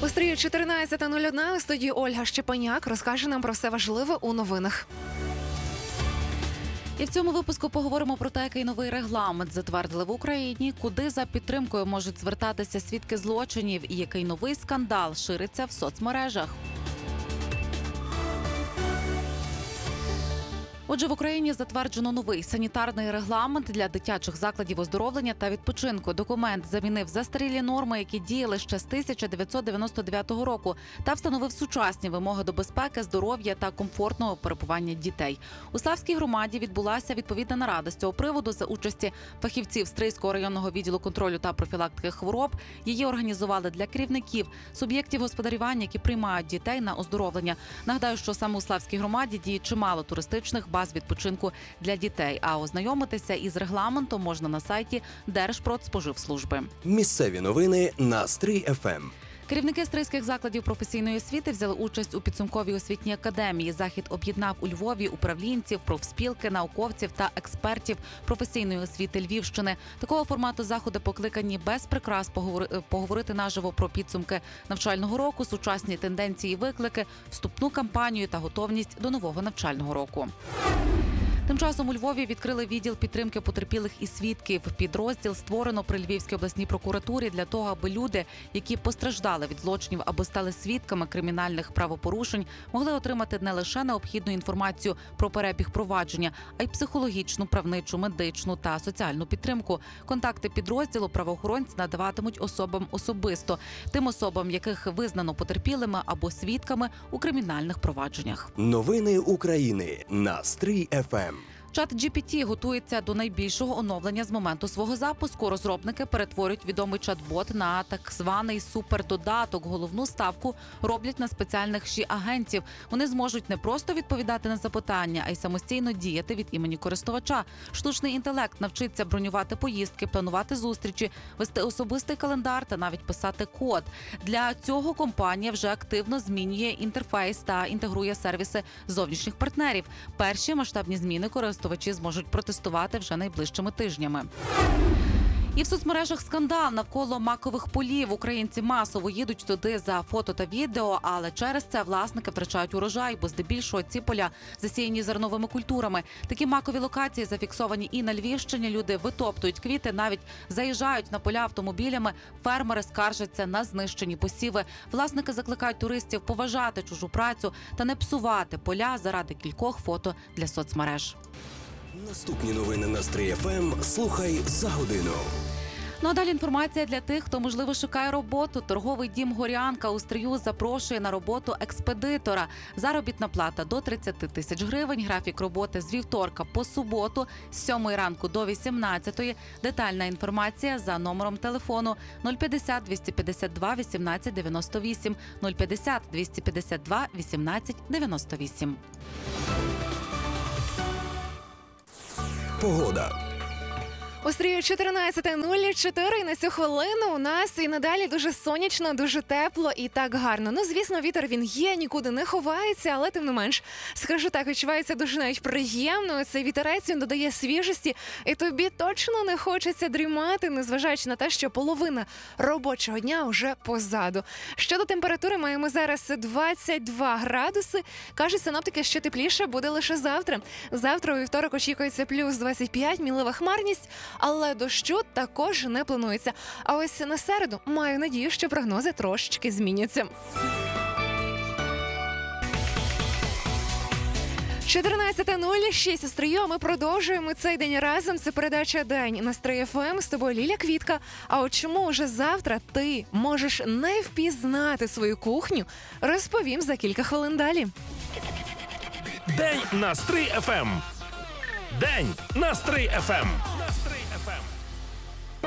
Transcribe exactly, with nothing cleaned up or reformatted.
У стрію чотирнадцята нуль один у студії Ольга Щепаняк розкаже нам про все важливе у новинах. І в цьому випуску поговоримо про те, який новий регламент затвердили в Україні, куди за підтримкою можуть звертатися свідки злочинів і який новий скандал шириться в соцмережах. Отже, в Україні затверджено новий санітарний регламент для дитячих закладів оздоровлення та відпочинку. Документ замінив застарілі норми, які діяли ще з тисяча дев'ятсот дев'яносто дев'ятого року, та встановив сучасні вимоги до безпеки, здоров'я та комфортного перебування дітей. У Славській громаді відбулася відповідна нарада з цього приводу за участі фахівців Стрийського районного відділу контролю та профілактики хвороб. Її організували для керівників суб'єктів господарювання, які приймають дітей на оздоровлення. Нагадаю, що саме у Славській громаді діє чимало туристичних баз відпочинку для дітей. А ознайомитися із регламентом можна на сайті Держпродспоживслужби. Місцеві новини на Стрий еф ем. Керівники стрийських закладів професійної освіти взяли участь у підсумковій освітній академії. Захід об'єднав у Львові управлінців, профспілки, науковців та експертів професійної освіти Львівщини. Такого формату заходи покликані без прикрас поговорити наживо про підсумки навчального року, сучасні тенденції і виклики, вступну кампанію та готовність до нового навчального року. Тим часом у Львові відкрили відділ підтримки потерпілих і свідків. Підрозділ створено при Львівській обласній прокуратурі для того, аби люди, які постраждали від злочинів або стали свідками кримінальних правопорушень, могли отримати не лише необхідну інформацію про перебіг провадження, а й психологічну, правничу, медичну та соціальну підтримку. Контакти підрозділу правоохоронці надаватимуть особам особисто, тим особам, яких визнано потерпілими або свідками у кримінальних провадженнях. Новини України на Стрий еф ем. Чат джі пі ті готується до найбільшого оновлення з моменту свого запуску. Розробники перетворюють відомий чат-бот на так званий супердодаток. Головну ставку роблять на спеціальних ші-агентів. Вони зможуть не просто відповідати на запитання, а й самостійно діяти від імені користувача. Штучний інтелект навчиться бронювати поїздки, планувати зустрічі, вести особистий календар та навіть писати код. Для цього компанія вже активно змінює інтерфейс та інтегрує сервіси зовнішніх партнерів. Перші масштабні зміни користувачі зможуть протестувати вже найближчими тижнями. І в соцмережах скандал навколо макових полів. Українці масово їдуть туди за фото та відео, але через це власники втрачають урожай, бо здебільшого ці поля засіяні зерновими культурами. Такі макові локації зафіксовані і на Львівщині. Люди витоптують квіти, навіть заїжджають на поля автомобілями. Фермери скаржаться на знищені посіви. Власники закликають туристів поважати чужу працю та не псувати поля заради кількох фото для соцмереж. Наступні новини на Стрий еф ем слухай за годину. Ну а далі інформація для тих, хто, можливо, шукає роботу. Торговий дім «Горянка» у Стрию запрошує на роботу експедитора. Заробітна плата до тридцять тисяч гривень. Графік роботи з вівторка по суботу з сьомої ранку до вісімнадцятої. Детальна інформація за номером телефону нуль п'ятдесят двісті п'ятдесят два вісімнадцять дев'яносто вісім, нуль п'ятдесят двісті п'ятдесят два вісімнадцять дев'яносто вісім. Погода. У стрію чотирнадцята нуль чотири на цю хвилину у нас і надалі дуже сонячно, дуже тепло і так гарно. Ну, звісно, вітер він є, нікуди не ховається, але тим не менш, скажу так, відчувається дуже навіть приємно. Цей вітерець, він додає свіжості, і тобі точно не хочеться дрімати, незважаючи на те, що половина робочого дня вже позаду. Щодо температури, маємо зараз двадцять два градуси. Кажуть синоптики, що тепліше буде лише завтра. Завтра у вівторок очікується плюс двадцять п'ять, мінлива хмарність, але дощу також не планується. А ось на середу маю надію, що прогнози трошечки зміняться. чотирнадцята нуль шість у Стрию. Ми продовжуємо цей день разом. Це передача «День» на Стрий еф ем. З тобою Ліля Квітка. А от чому вже завтра ти можеш не впізнати свою кухню, розповім за кілька хвилин далі. День на Стрий еф ем. День на Стрий еф ем.